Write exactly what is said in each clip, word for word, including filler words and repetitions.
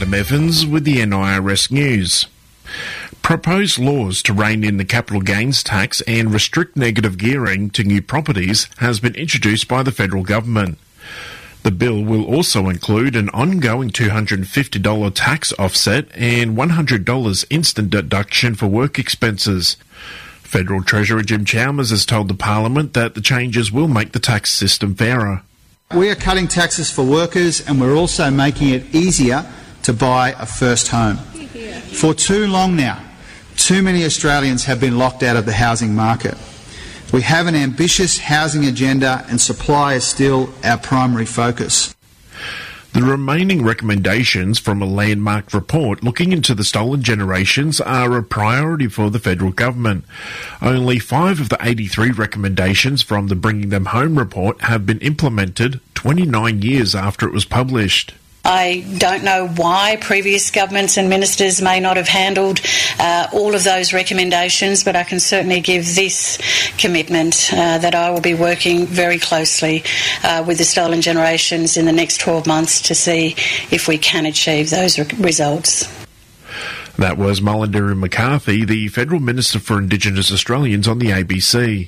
Adam Evans with the N I R S News. Proposed laws to rein in the capital gains tax and restrict negative gearing to new properties has been introduced by the federal government. The bill will also include an ongoing two hundred fifty dollars tax offset and one hundred dollars instant deduction for work expenses. Federal Treasurer Jim Chalmers has told the Parliament that the changes will make the tax system fairer. We are cutting taxes for workers and we're also making it easier to buy a first home. For too long now, too many Australians have been locked out of the housing market. We have an ambitious housing agenda and supply is still our primary focus. The remaining recommendations from a landmark report looking into the stolen generations are a priority for the federal government. Only five of the eighty-three recommendations from the Bringing Them Home report have been implemented twenty-nine years after it was published. I don't know why previous governments and ministers may not have handled uh, all of those recommendations, but I can certainly give this commitment uh, that I will be working very closely uh, with the stolen generations in the next twelve months to see if we can achieve those re- results. That was Mullendera McCarthy, the Federal Minister for Indigenous Australians, on the A B C.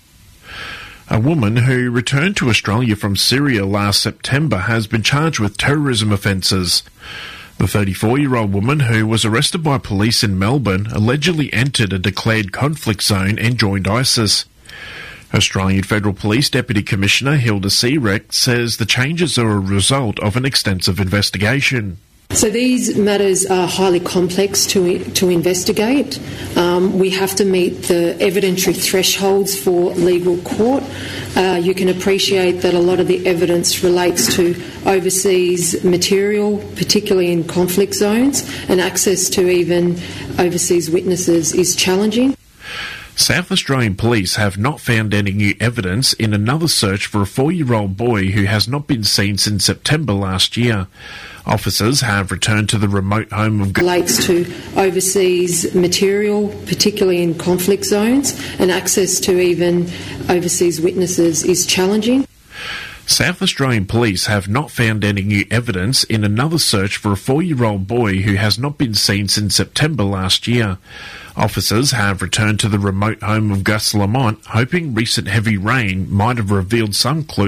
A woman who returned to Australia from Syria last September has been charged with terrorism offences. The thirty-four-year-old woman, who was arrested by police in Melbourne, allegedly entered a declared conflict zone and joined ISIS. Australian Federal Police Deputy Commissioner Hilda Seerecht says the changes are a result of an extensive investigation. So these matters are highly complex to to investigate. Um, we have to meet the evidentiary thresholds for legal court. Uh, you can appreciate that a lot of the evidence relates to overseas material, particularly in conflict zones, and access to even overseas witnesses is challenging. South Australian police have not found any new evidence in another search for a four-year-old boy who has not been seen since September last year. Officers have returned to the remote home of... relates to overseas material, particularly in conflict zones, and access to even overseas witnesses is challenging. South Australian police have not found any new evidence in another search for a four-year-old boy who has not been seen since September last year. Officers have returned to the remote home of Gus Lamont, hoping recent heavy rain might have revealed some clues